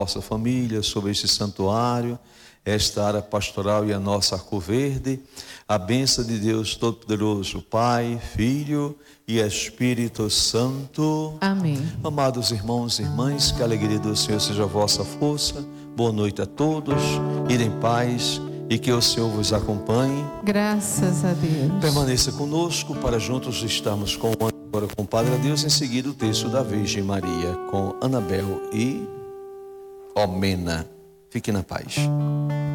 nossa família, sobre este santuário, esta área pastoral e a nossa Arco Verde. A bênção de Deus Todo-Poderoso, Pai, Filho e Espírito Santo. Amém. Amados irmãos e irmãs, que a alegria do Senhor seja a vossa força. Boa noite a todos, ide em paz e que o Senhor vos acompanhe. Graças a Deus. Permaneça conosco para juntos estarmos com agora com o Padre Adeus, em seguida o texto da Virgem Maria com Anabel e Omena. Fique na paz.